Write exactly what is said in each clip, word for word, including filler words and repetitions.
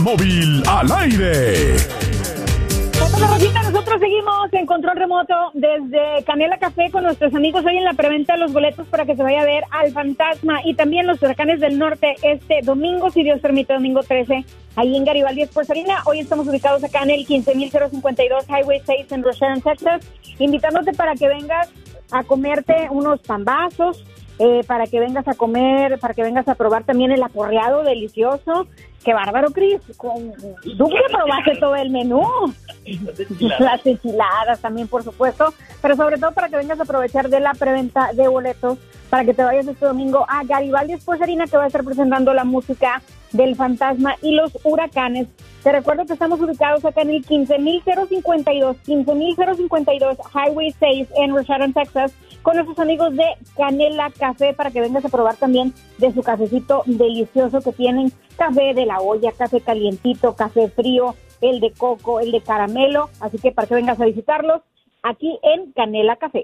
Móvil al aire. Hola, Rosita, nosotros seguimos en control remoto desde Canela Café con nuestros amigos hoy en la preventa de los boletos para que se vaya a ver al Fantasma y también los Huracanes del Norte este domingo, si Dios permite, domingo trece, ahí en Garibaldi Sports Arena. Hoy estamos ubicados acá en el quince mil cincuenta y dos Highway seis en Rochelle, Texas, invitándote para que vengas a comerte unos pambazos, eh, para que vengas a comer, para que vengas a probar también el aporreado delicioso. ¡Qué bárbaro, Cris! Con... Tú que probaste todo el menú. Las enchiladas. Las enchiladas también, por supuesto. Pero sobre todo para que vengas a aprovechar de la preventa de boletos para que te vayas este domingo a Garibaldi Sports Arena, que va a estar presentando la música del Fantasma y los Huracanes. Te recuerdo que estamos ubicados acá en el quince mil cincuenta y dos, quince mil cincuenta y dos Highway seis en Rochelle, Texas, con nuestros amigos de Canela Café para que vengas a probar también de su cafecito delicioso que tienen. Café de la olla, café calientito, café frío, el de coco, el de caramelo. Así que para que vengas a visitarlos aquí en Canela Café.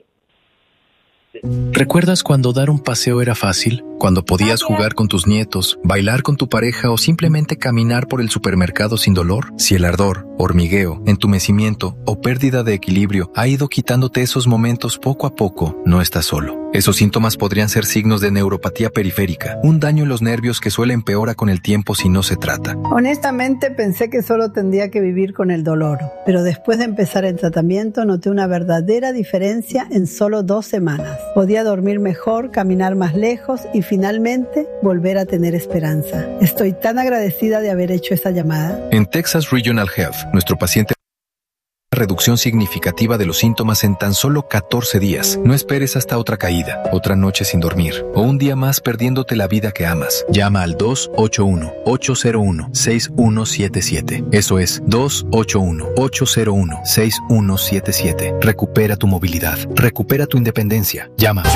¿Recuerdas cuando dar un paseo era fácil? Cuando podías jugar con tus nietos, bailar con tu pareja o simplemente caminar por el supermercado sin dolor. Si el ardor, hormigueo, entumecimiento o pérdida de equilibrio ha ido quitándote esos momentos poco a poco, no estás solo. Esos síntomas podrían ser signos de neuropatía periférica, un daño en los nervios que suele empeora con el tiempo si no se trata. Honestamente pensé que solo tendría que vivir con el dolor, pero después de empezar el tratamiento noté una verdadera diferencia en solo dos semanas. Podía dormir mejor, caminar más lejos y finalmente volver a tener esperanza. Estoy tan agradecida de haber hecho esa llamada. En Texas Regional Health, nuestro paciente reducción significativa de los síntomas en tan solo catorce días. No esperes hasta otra caída, otra noche sin dormir o un día más perdiéndote la vida que amas. Llama al dos ocho uno, ocho cero uno, seis uno siete siete. Eso es dos ocho uno, ocho cero uno, seis uno siete siete. Recupera tu movilidad. Recupera tu independencia. Llama.